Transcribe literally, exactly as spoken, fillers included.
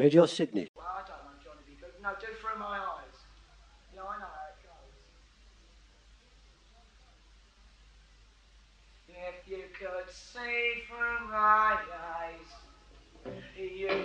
Where's your Sydney? Well, I don't know, Johnny B. Good. No, do through my eyes. Yeah, I know how it goes. If you could see